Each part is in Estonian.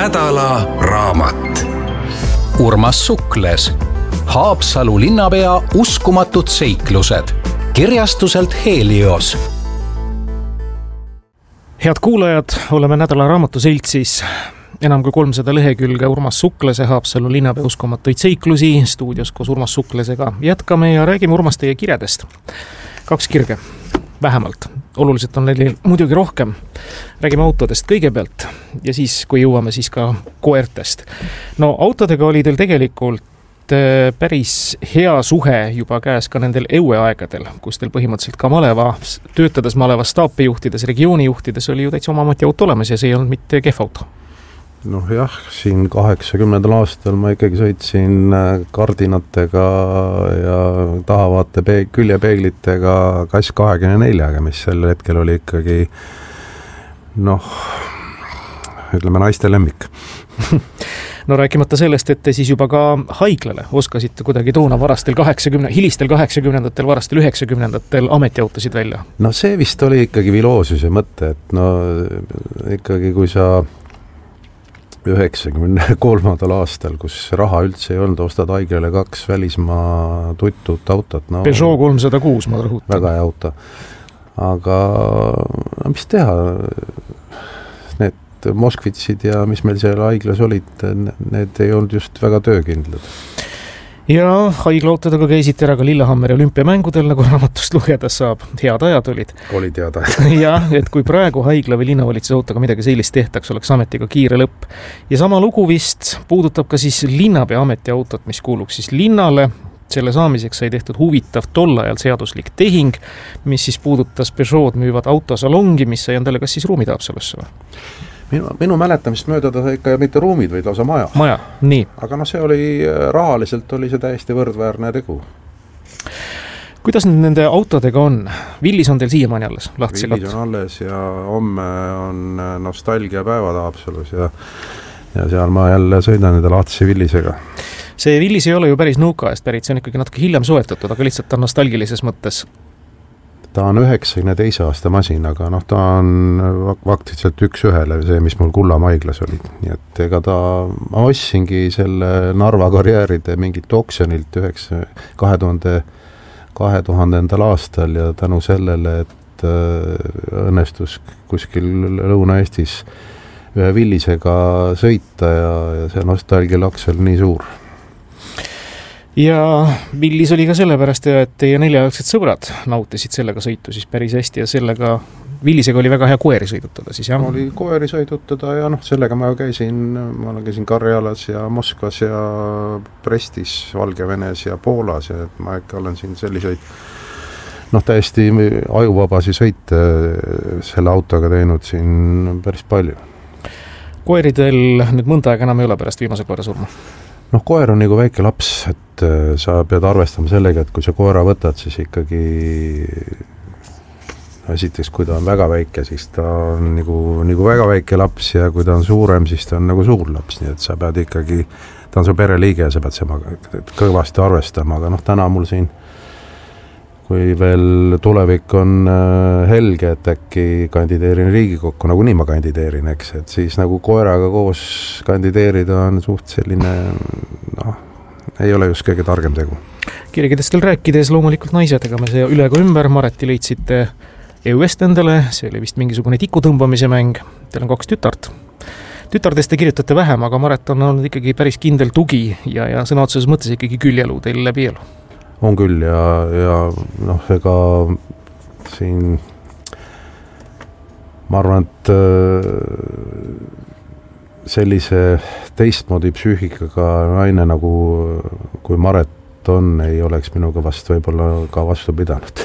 nädala raamat. Urmas Sukles, Haapsalu linnapea uskumatud seiklused, kirjastuselt Helios. Head kuulajad, oleme nädala raamatuseltsis. Enam kui 300 lehekülge Urmas Suklese Haapsalu linnapea uskumatuid seiklusi stuudios koos Urmas Suklesega. Jätkame ja räägime Urmas teie kirjadest. 2 kirge, vähemalt. Oluliselt on neil muidugi rohkem. Räägime autodest kõigepealt ja siis, kui jõuame, siis ka koertest. No autodega oli teil tegelikult päris hea suhe juba käes ka nendel eueaegadel, kus teil põhimõtteliselt ka töötades Maleva staapi juhtides, regiooni juhtides oli ju täitsa oma ametiauto olemas ja see ei olnud mitte kehv auto. Noh jah, siin 80. aastal ma ikkagi sõitsin kardinatega ja tahavaate küljepeeglitega Kass 24-ga, mis sel hetkel oli ikkagi ütleme naiste lemmik. No rääkimata sellest, et te siis juba ka haiglale oskasite kuidagi toona hilistel 80-ndatel, varastel 90-ndatel ametiautosid välja. No see vist oli ikkagi Viloosiuse mõte, et ikkagi kui sa 93. aastal, kus raha üldse ei olnud, ostad haiglale 2 välismaa tuttut autot. Peugeot 306, ma rõhutan. Väga hea auto. Aga mis teha? Need Moskvitsid ja mis meil seal haiglas olid, need ei olnud just väga töökindlad. Ja haiglautodega käisid ära ka Lillehammeri olümpiamängudel, nagu raamatust lugedes saab. Head ajad olid. Oli teada. Jah, et kui praegu haigla või linnavalitsuse autoga midagi sellist tehtaks, oleks ametiga kiire lõpp. Ja sama lugu vist puudutab ka siis linnapea ametiautot, mis kuuluks siis linnale. Selle saamiseks sai tehtud huvitav tol ajal seaduslik tehing, mis siis puudutas Peugeot müüvad autosalongi, mis sai endale kas siis ruumid Haapsalusse või? Minu mäletamist mööda ta ikka mitte ruumid, vaid lausa maja. Maja, nii. Aga see oli, rahaliselt oli see täiesti võrdväärne tegu. Kuidas nende autodega on? Villis on teil siiamaani alles? Villis on alles ja homme on nostalgiapäevad Haapsalus ja seal ma jälle sõidan nende lahtise Villisega. See Villis ei ole ju päris nõuka eest pärit, see on ikkagi natuke hiljem soetatud, aga lihtsalt ta on nostalgilises mõttes. Ta on 92. aasta masin, aga ta on vaktiliselt 1-1 see, mis mul Kullamaa haiglas oli. Nii et ma ostsingi selle Narva karjääride mingit oksjonilt 2000. aastal ja tänu sellele, et õnnestus kuskil Lõuna-Eestis ühe Villisega sõita ja see nostalgialaks oli nii suur. Ja Villis oli ka sellepärast, et teie 4-jalgsed sõbrad nautisid sellega sõitu siis päris hästi ja sellega Villisega oli väga hea koeri sõidutada siis, jah? Oli koeri sõidutada ja sellega ma käisin Karjalas ja Moskvas ja Brestis, Valgevenes ja Poolas ja ma ikka olen siin selliseid täiesti ajuvabasi sõite selle autoga teinud siin päris palju. Koeridel nüüd mõnda aega enam ei ole pärast viimase koera surma? Koer on nagu väike laps, et sa pead arvestama sellega, et kui sa koera võtad, siis ikkagi esiteks, kui ta on väga väike, siis ta on nagu väga väike laps ja kui ta on suurem, siis ta on nagu suur laps, nii et sa pead ikkagi, ta on su pereliige ja sa pead semaga kõvasti arvestama, aga täna mul siin, kui veel tulevik on helge, et äkki kandideerin Riigikokku, nagu nii ma kandideerin, eks, et siis nagu koeraga koos kandideerida on suht selline, ei ole just kõige targem tegu. Kirjadest teil rääkides loomulikult naised, ega me see üle ka ümber, Mareti leidsite EUS endale, see oli vist mingisugune tikutõmbamise mäng, teil on 2 tütart. Tütardest te kirjutate vähem, aga Maret on olnud ikkagi päris kindel tugi ja sõna otseses mõttes ikkagi küljelu teil läbi elu. On küll ja ega siin ma arvan, et sellise teistmoodi psüühikaga naine nagu kui Maret on, ei oleks minuga võib-olla ka vastu pidanud.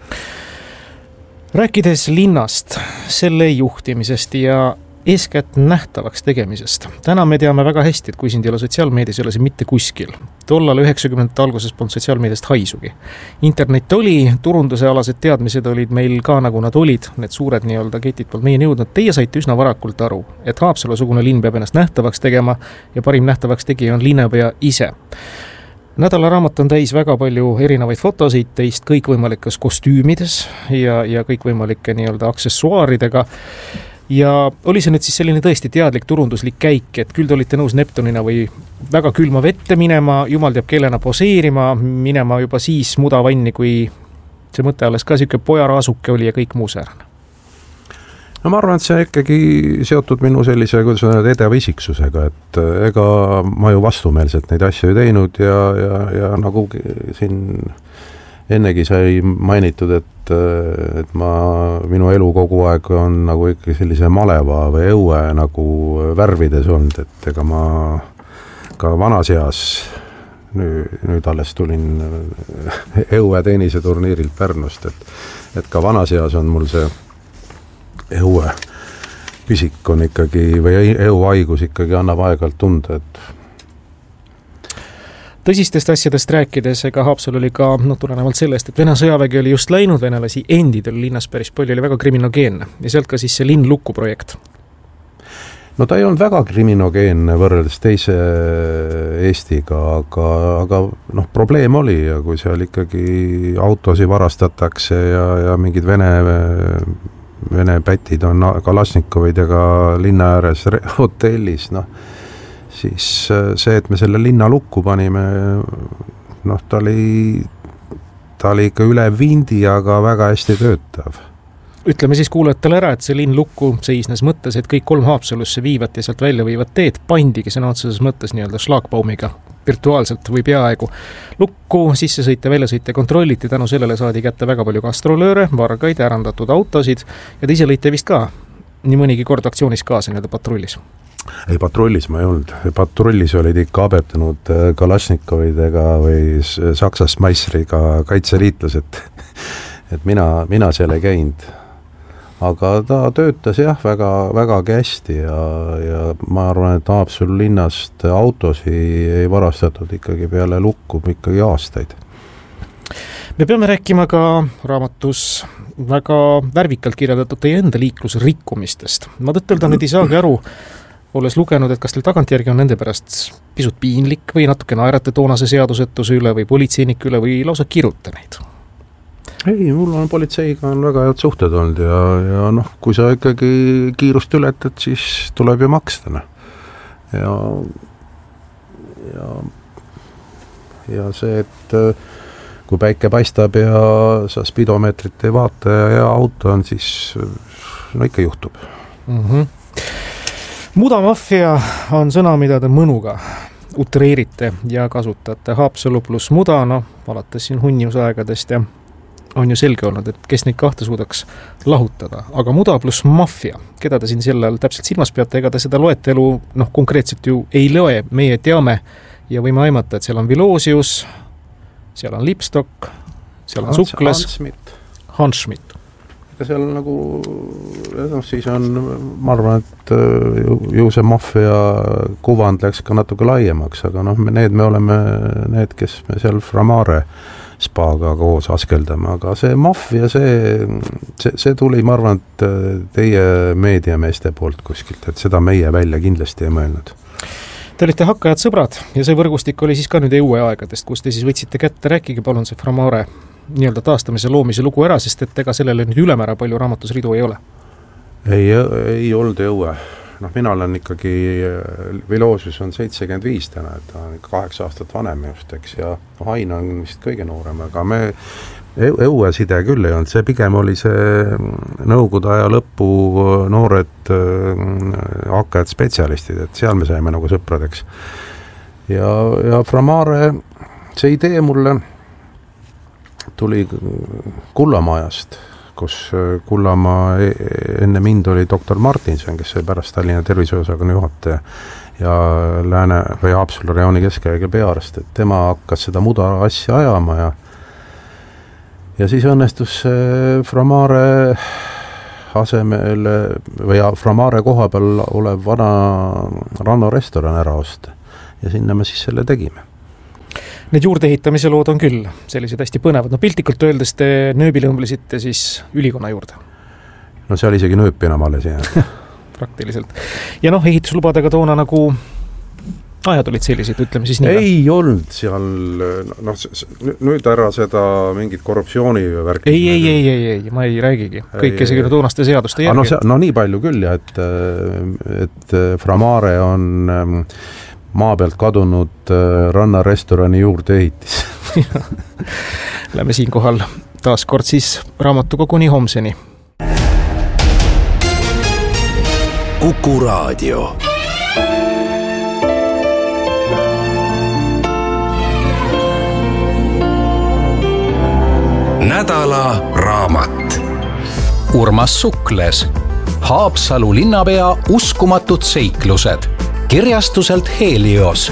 Rääkides linnast, selle juhtimisest ja eeskätt nähtavaks tegemisest. Täna me teame väga hästi, et kui sind ei ole sotsiaalmeedias, ei ole see mitte kuskil. Tollal 90. alguses polnud sotsiaalmeediast haisugi. Internet oli, turunduse alased teadmised olid meil ka nagu nad olid, need suured ketid polnud meieni jõudnud. Teie saite üsna varakult aru, et Haapsalu-sugune linn peab ennast nähtavaks tegema ja parim nähtavaks tegija on linnapea ise. Nädala raamat on täis väga palju erinevaid fotosid teist kõikvõimalikes kostüümides ja kõikvõimalike aksessuaaridega. ja oli see nüüd siis selline tõesti teadlik turunduslik käik, et küll te olite nõus Neptunina või väga külma vette minema, jumal teab kellena poseerima, minema juba siis mudavanni, kui see mõte alles ka siuke pojaraasuke oli ja kõik muu säärane? No ma arvan, et see ikkagi seotud minu sellise, kuidas öelda, edeva isiksusega, et ega ma ju vastumeelselt neid asju ei teinud ja nagu siin ennegi sai mainitud, et minu elu kogu aeg on nagu ikkagi sellise maleva või õue nagu värvides olnud, et ega ma ka vanas eas, nüüd alles tulin õue tennise turniirilt Pärnust, et ka vanas eas on mul see õue pisik on ikkagi, või õuhaigus ikkagi annab aeg-ajalt tunda, et tõsistest asjadest rääkides, ega Haapsalu oli ka, tulenevalt sellest, et Vene sõjavägi oli just läinud, venelasi endid oli linnas päris palju, oli väga kriminogeenne ja sealt ka siis see linn lukku projekt. No ta ei olnud väga kriminogeenne võrreldes teise Eestiga, aga probleem oli ja kui seal ikkagi autosi varastatakse ja mingid Vene pätid on Kalasnikovidega linna ääres hotellis, siis see, et me selle linna lukku panime, ta oli ikka üle vindi, aga väga hästi töötav. Ütleme siis kuulajatele ära, et see linn lukku seisnes mõttes, et kõik 3 Haapsalusse viivat ja sealt välja viivad teed pandigi sõna otseses mõttes nii-öelda šlagbaumiga virtuaalselt või peaaegu. Lukku sisse sõite, välja sõite kontrolliti, tänu sellele saadi kätte väga palju gastrolööre, vargaid, ärandatud autosid ja te ise lõite vist ka nii mõnigi kord aktsioonis kaasa nii-öelda patrullis. Ei, patrullis ma ei olnud. Patrullis olid ikka abetanud Kalasnikovidega või Saksast Maisriga kaitseliitlased. Et mina seal ei käinud. Aga ta töötas jah väga, väga hästi ja ma arvan, et Haapsalu linnast autosi ei varastatud ikkagi peale lukku ikkagi aastaid. Me peame rääkima ka raamatus väga värvikalt kirjeldatud teie enda liiklusrikkumistest. Ma tõttelda nüüd ei saagi aru, olles lugenud, et kas teil tagantjärgi on nende pärast pisut piinlik või natuke naerate toonase seadusetuse üle või politseinike üle või lausa kirute neid? Ei, mul on politseiga on väga head suhted olnud ja kui sa ikkagi kiirust ületad, siis tuleb ju maksta. Ja see, et kui päike paistab ja sa spidomeetrit ei vaata ja auto on, siis ikka juhtub. Mudamaffia on sõna, mida te mõnuga utreerite ja kasutate. Haapsalu pluss muda, alates siin hunniusaegadest ja on ju selge olnud, et kes neid kahte suudaks lahutada. Aga muda pluss maffia, keda te siin sellel täpselt silmas peate, ega te seda loetelu konkreetselt ju ei loe, meie teame ja võime aimata, et seal on Vilosius, seal on Lipstock, seal on Sukles, Hans Schmidt. Seal nagu, siis on, ma arvan, et ju see maffia kuvand läks ka natuke laiemaks, aga me oleme need, kes me seal Framare spaaga koos askeldame, aga see maffia, see tuli, ma arvan, et teie meediameeste poolt kuskilt, et seda meie välja kindlasti ei mõelnud. Te olite hakkajad sõbrad ja see võrgustik oli siis ka nüüd õue aegadest, kus te siis võtsite kätte, rääkige palun see Framare nii-öelda taastamise loomise lugu ära, sest et ega sellele nüüd ülemäära palju raamatus ridu ei ole. Ei olnud õue. Mina olen ikkagi, Vilosius on 75 täna, et ta on 8 aastat vanem just, eks, ja Ain on vist kõige noorem, aga me õue side küll ei olnud, see pigem oli see nõukogude aja lõppu noored hakkajad spetsialistid, et seal me saime nagu sõpradeks. Ja Framare, see idee mulle tuli Kullamajast, kus Kullamaa enne mind oli doktor Martinson, kes sai pärast Tallinna tervishoiuosakonna juhataja ja Lääne või Haapsalu rajooni keskhaigla peaarst, et tema hakkas seda muda asja ajama ja siis õnnestus Framare asemel või Framare koha peal olev vana Ranno restoran ära osta ja sinna me siis selle tegime. Need juurdeehitamise lood on küll sellised hästi põnevad. Piltlikult öeldes te nööbilõmblesite siis ülikonna juurde. Seal isegi nööpi enam alles jäänud. Praktiliselt. Ja ehituslubadega toona nagu ajad olid sellised, ütleme siis nii? Ei olnud seal, nüüd ära seda mingit korruptsioonivärki. Ei, ma ei räägigi. Kõik isegi toonaste seaduste järgi. No nii palju küll, et Framare on maa pealt kadunud rannarestorani juurde ehitis. Lähme siinkohal taas kord siis raamatukoguni homseni. Kuku Raadio. Nädala raamat. Urmas Sukles, Haapsalu linnapea uskumatud seiklused, kirjastuselt Helios.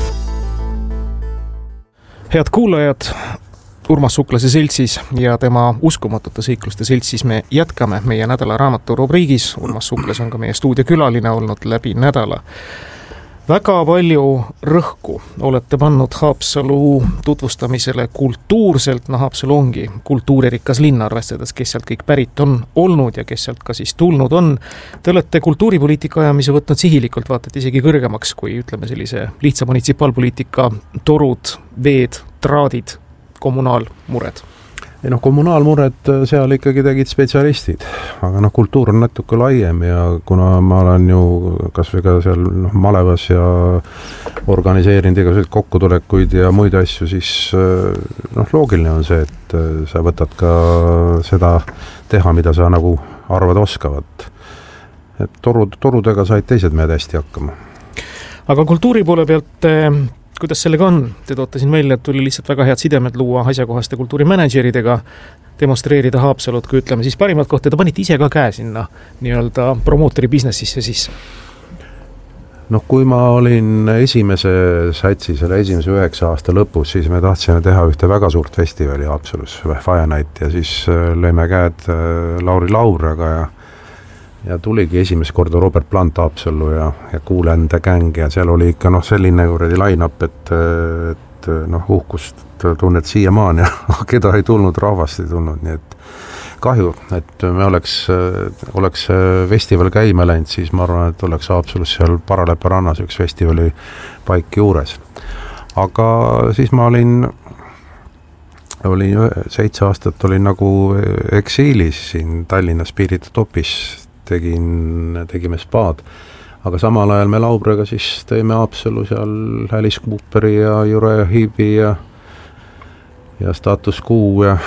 Head kuulajad, Urmas Suklase seltsis ja tema uskumatute seikluste seltsis me jätkame meie nädala raamatu rubriigis. Urmas Sukles on ka meie stuudiokülaline olnud läbi nädala. Väga palju rõhku olete pannud Haapsalu tutvustamisele kultuurselt. Haapsalu ongi kultuuririkas linn, arvestades, kes sealt kõik pärit on olnud ja kes sealt ka siis tulnud on. Te olete kultuuripoliitika ajamise võtnud sihilikult, vaatate isegi kõrgemaks kui ütleme sellise lihtsa munitsipaalpoliitika torud, veed, traadid, kommunaalmured. Kommunaalmured seal ikkagi tegid spetsialistid, aga kultuur on natuke laiem ja kuna ma olen ju kas või ka seal malevas ja organiseerinud igasuguseid kokkutulekuid ja muid asju, siis loogiline on see, et sa võtad ka seda teha, mida sa nagu arvad oskavat. Et torudega said teised mehed hästi hakkama. Aga kultuuri poole pealt kuidas sellega on? Te toote siin välja, et tuli lihtsalt väga head sidemed luua asjakohaste kultuurimanageridega, demonstreerida Haapsalut, kui ütleme siis parimat kohta. Te panite ise ka käe sinna nii-öelda promootori businessisse siis? Kui ma olin esimese satsi, selle esimese 9 aasta lõpus, siis me tahtsime teha ühte väga suurt festivali Haapsalus, Fire Night, ja siis lõime käed Lauri Lauraga ja tuligi esimest korda Robert Plant Haapsallu ja Kool and the Gang ja seal oli ikka selline line-up, et uhkust tunned siiamaani, keda ei tulnud, rahvast ei tulnud, nii et kahju, et me oleks festival käima läinud, siis ma arvan, et oleks Haapsalus seal Paralepa rannas üks festivali paik juures. Aga siis ma olin 7 aastat olin nagu eksiilis siin Tallinnas Pirita Topis, tegime spaad, aga samal ajal me Laubrega siis teeme Haapsalu seal Alice Cooperi ja Uriah Heepi ja Status Quo ja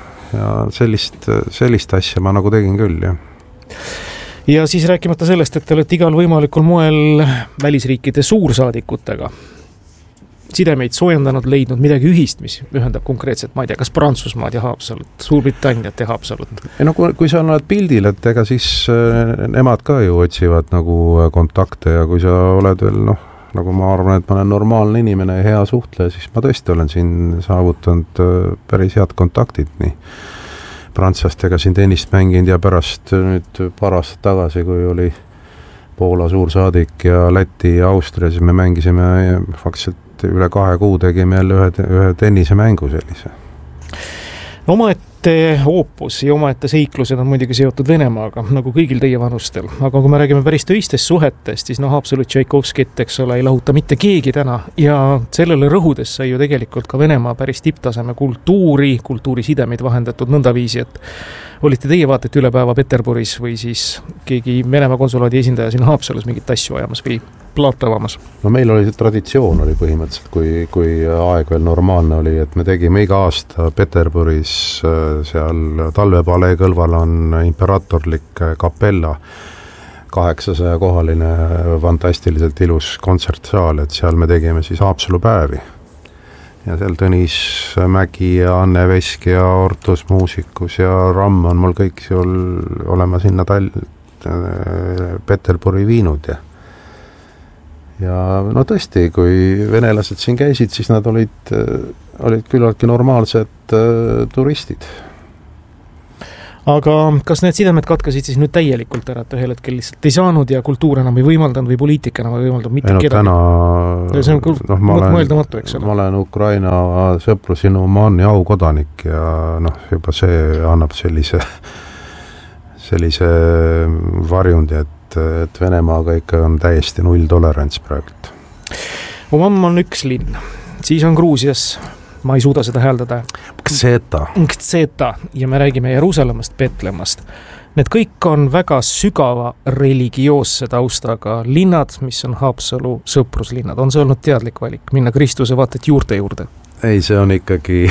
sellist asja ma nagu tegin küll, jah. Ja siis rääkimata sellest, et te olete igal võimalikul moel välisriikide suursaadikutega sidemeid soojendanud, leidnud midagi ühist, mis ühendab konkreetselt, ma ei tea, kas Prantsusmaad ja Haapsalut, Suurbritanniat ja Haapsalut. Kui sa oled pildil, et ega siis nemad ka ju otsivad nagu kontakte ja kui sa oled veel, nagu ma arvan, et ma olen normaalne inimene ja hea suhtleja, siis ma tõesti olen siin saavutanud päris head kontaktid, nii prantslastega siin tennist mänginud ja pärast nüüd paar aastat tagasi, kui oli Poola suursaadik ja Läti ja Austria, siis me mängisime faktiliselt üle 2 kuu tegime jälle ühe tennisemängu sellise. Omaette oopus ja omaette seiklused on muidugi seotud Venemaaga, nagu kõigil teie vanustel. Aga kui me räägime päris töistest suhetest, siis Haapsalu Tšaikovskit, eks ole, ei lahuta mitte keegi täna. Ja sellele rõhudes sai ju tegelikult ka Venemaa päris tipptaseme kultuurisidemeid vahendatud nõndaviisi, et olite teie vaatet üle päeva Peterburis või siis keegi Venemaa konsulaadi esindaja siin Haapsalus mingit asju ajamas või plaatavamas? Meil oli see traditsioon oli põhimõtteliselt, kui aeg veel normaalne oli, et me tegime iga aasta Peterburis seal talvepalee kõlval on imperatorlik kapella, 800 kohaline fantastiliselt ilus kontsertsaal, et seal me tegime siis Haapsalu päevi. Ja seal Tõnis Mägi ja Anne Vesk ja Ortus Muusikus ja Ramm on mul kõik seal olema sinna Peterburi viinud ja tõesti, kui venelased siin käisid, siis nad olid küllaltki normaalsed turistid. Aga kas need sidemed katkasid siis nüüd täielikult ära, et ühel hetkel lihtsalt ei saanud ja kultuur enam ei võimaldanud või poliitika enam ei võimaldanud mitte kedagi? See on mõeldamatu, eks ole. Ma olen Ukraina sõprusinumaani aukodanik ja juba see annab sellise varjundi, et Venemaaga ikka on täiesti nulltolerants praegu. Oman on üks linn, siis on Gruusias, ma ei suuda seda hääldada. Nkseta ja me räägime Jeruusalemmast, Betlemmast. Need kõik on väga sügava religioosse taustaga linnad, mis on Haapsalu sõpruslinnad. On see olnud teadlik valik, minna Kristuse vaatet juurde? Ei, see on ikkagi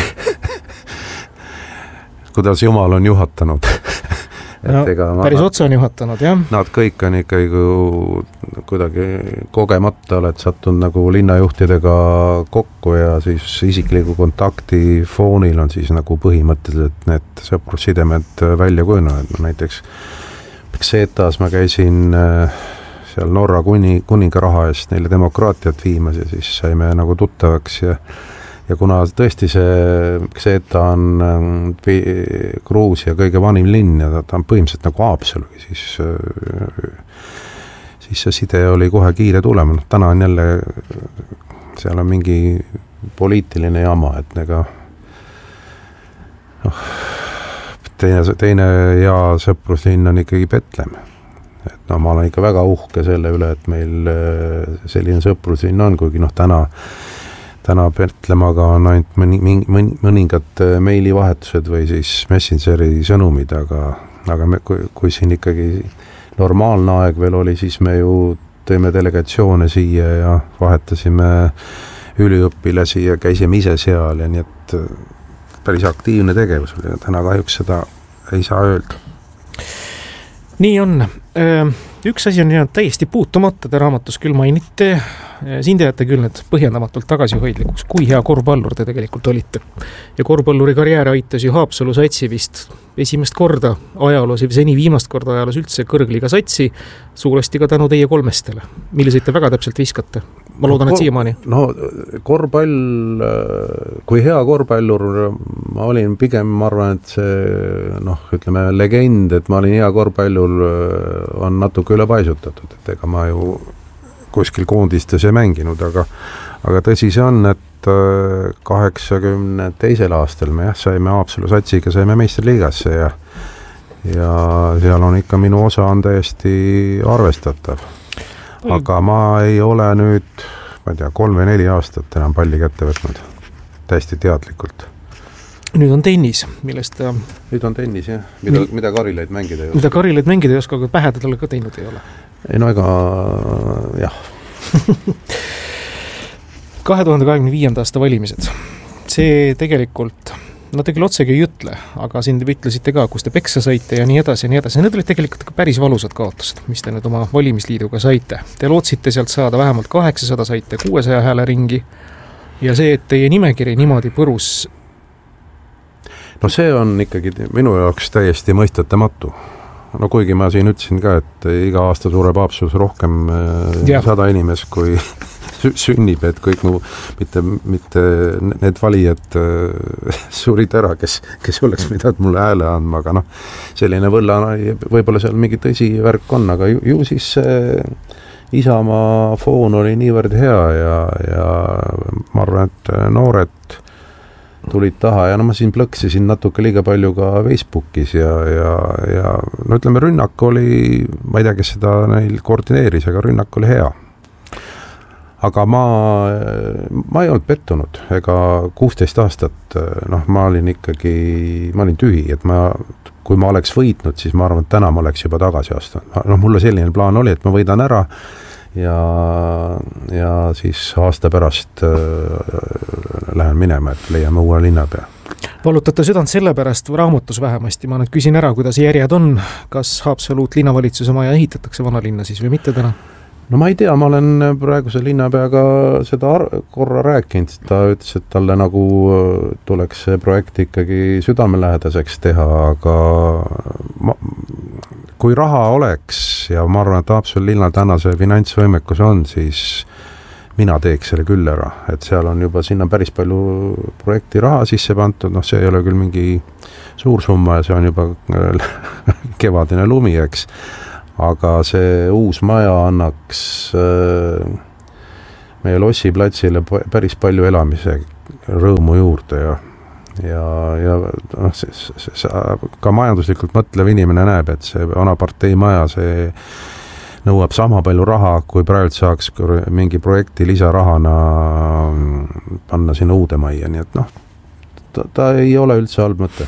kuidas Jumal on juhatanud. No, päris otsa on juhatanud, jah? Nad kõik on ikkagi kuidagi kogemata oled sattunud nagu linnajuhtidega kokku ja siis isikliku kontakti foonil on siis nagu põhimõtteliselt need sõprussidemed välja kujunenud. Näiteks Seetas ma käisin seal Norra kuninga raha eest neile demokraatiat viimas ja siis saime nagu tuttavaks ja kuna tõesti see ta on Gruusia kõige vanim linn ja ta on põhimõtteliselt nagu Haapsalu, siis see side oli kohe kiire tulema. Täna on jälle, seal on mingi poliitiline jama, et ega teine hea sõpruslinn on ikkagi Betlemm. Et no ma olen ikka väga uhke selle üle, et meil selline sõpruslinn on, kuigi täna Betlemaga on ainult mõningad meilivahetused või siis Messengeri sõnumid, aga kui siin ikkagi normaalne aeg veel oli, siis me ju tõime delegatsioone siia ja vahetasime üliõpilasi ja käisime ise seal ja nii et päris aktiivne tegevus oli ja täna kahjuks seda ei saa öelda. Nii on. Üks asi on täiesti puutumata, te raamatus küll mainite, siin teate küll need põhjendamatult tagasihoidlikuks, kui hea korvpallur te tegelikult olite. Ja korvpalluri karjäär aitas ju Haapsalu satsi vist esimest korda ajaloos, seni viimast korda ajaloos üldse kõrgliga satsi, suuresti ka tänu teie kolmestele. Milliseid te väga täpselt viskate? Ma loodan, et siiamaani. No korvpall, kui hea korvpallur ma olin pigem, ma arvan, et see ütleme legend, et ma olin hea korvpallur on natuke üle paisutatud, et ega ma ju kuskil koondistes ei mänginud, aga tõsi see on, et 82. aastal me saime Haapsalu satsiga, saime meistriliigasse ja seal on ikka minu osa on täiesti arvestatav. Aga ma ei ole nüüd, ma ei tea, 3 või 4 aastat enam palli kätte võtnud, täiesti teadlikult. Nüüd on tennis, millest Nüüd on tennis, jah. Mida Karilaid mängida ei oska. Mida Karilaid mängida ei oska, aga pähe talle ka teinud ei ole. Ei no ega, jah. 2025. aasta valimised. See tegelikult, no tegel otsegi ei ütle, aga siin te ütlesite ka, kus te peksa saite ja nii edasi. Need olid tegelikult ka päris valusad kaotused, mis te nüüd oma valimisliiduga saite. Te lootsite sealt saada vähemalt 800, saite 600 hääle ringi ja see, et teie nimekiri niimoodi põrus. No see on ikkagi minu jaoks täiesti mõistetamatu. No kuigi ma siin ütlesin ka, et iga aasta sureb Haapsalus rohkem 100 inimest kui sünnib, et kõik mitte need valijad surid ära, kes oleks midagi mulle hääle andma, aga selline võlla, võib-olla seal mingi tõsi värk on, aga ju siis Isamaa foon oli niivõrd hea ja ma arvan, et noored tulid taha ja ma siin plõksisin natuke liiga palju ka Facebookis ja no ütleme, rünnak oli, ma ei tea, kes seda neil koordineeris, aga rünnak oli hea. Aga ma ei olnud pettunud, ega 16 aastat, ma olin tühi, et kui ma oleks võitnud, siis ma arvan, et täna ma oleks juba tagasi astunud. Mulle selline plaan oli, et ma võidan ära ja siis aasta pärast lähen minema, et leiame uue linnapea. Valutate südant selle pärast raamatus vähemasti. Ma nüüd küsin ära, kuidas järjed on, kas Haapsalu uut linnavalitsuse maja ehitatakse vanalinna siis või mitte täna? No ma ei tea, ma olen praeguse linnapeaga seda korra rääkinud, ta ütles, et talle nagu tuleks see projekt ikkagi südamelähedaseks teha, aga kui raha oleks ja ma arvan, et Haapsalu linna tänase finantsvõimekus on, siis mina teeks selle küll ära, et seal on juba sinna päris palju projekti raha sisse pantud, see ei ole küll mingi suur summa ja see on juba kevadine lumi, eks. Aga see uus maja annaks meie Lossiplatsile päris palju elamise rõõmu juurde ja ka majanduslikult mõtlev inimene näeb, et see vana partei maja, see nõuab sama palju raha, kui praegu saaks mingi projekti lisarahana panna sinna uude majja, nii et noh, ta ei ole üldse halb mõte.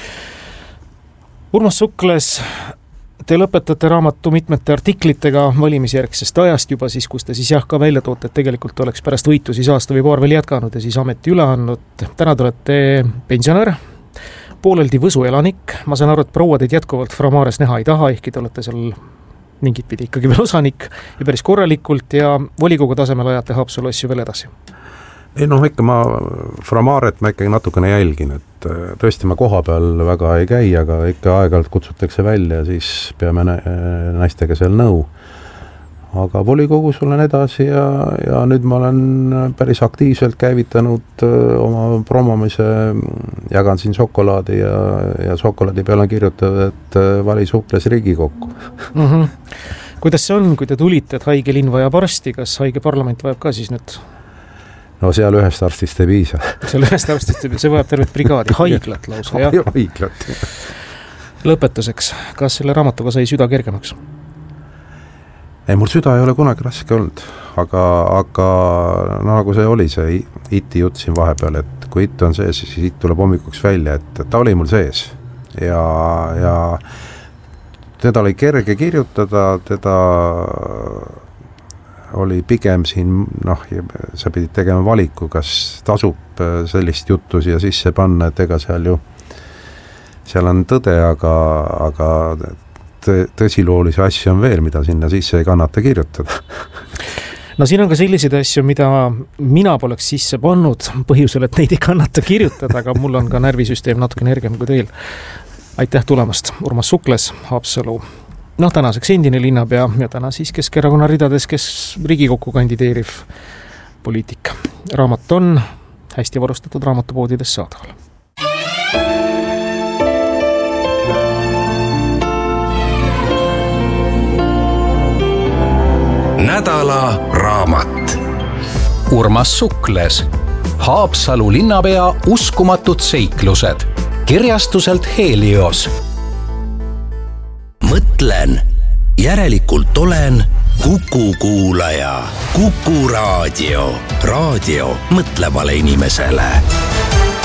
Urmas Sukles, te lõpetate raamatu mitmete artiklitega valimisjärgsest ajast juba siis, kus te siis ka välja toote, et tegelikult oleks pärast võitu siis aasta või paar veel jätkanud ja siis ameti üle andnud. Täna te olete pensionär, pooleldi Võsu elanik. Ma saan aru, et proua teid jätkuvalt Framares näha ei taha, ehkki te olete seal mingit pidi ikkagi veel osanik ja päris korralikult ja volikogu tasemel ajate Haapsalu asju veel edasi. Ei noh, ikka ma Framaret ma ikkagi natukene jälgin, et tõesti ma koha peal väga ei käi, aga ikka aeg-ajalt kutsutakse välja ja siis peame naistega seal nõu. Aga volikogus olen edasi ja nüüd ma olen päris aktiivselt käivitanud oma promomise, jagan siin šokolaadi ja šokolaadi peal on kirjutatud, et vali Sukles Riigikokku. Kuidas see on, kui te tulite, et haige linn vajab arsti, kas haige parlament vajab ka siis nüüd? No seal ühest arstist ei piisa. Seal ühest arstist ei piisa, see vajab tervet brigaadi, haiglat lausa, jah? Haiglat. Lõpetuseks, kas selle raamatuga sai süda kergemaks? Ei, mul süda ei ole kunagi raske olnud, aga no, nagu see oli see iti jutt siin vahepeal, et kui it on sees, siis it tuleb hommikuks välja, et ta oli mul sees ja teda oli kerge kirjutada, teda oli pigem siin, noh, sa pidid tegema valiku, kas tasub sellist juttu siia sisse panna, et ega seal on tõde, aga tõsiloolisi asju on veel, mida sinna sisse ei kannata kirjutada. No siin on ka selliseid asju, mida mina poleks sisse pannud põhjusel, et neid ei kannata kirjutada, aga mul on ka närvisüsteem natuke energem kui teil. Aitäh tulemast, Urmas Sukles, Haapsalu. Noh, tänaseks endine linnapea ja täna siis Keskerakonna ridades, kes Riigikokku kandideeriv poliitik. Raamat on hästi varustatud raamatupoodides saadaval. Nädala raamat. Urmas Sukles, Haapsalu linnapea uskumatud seiklused, kirjastuselt Helios. Mõtlen, järelikult olen Kuku kuulaja. Kuku raadio. Raadio mõtlevale inimesele.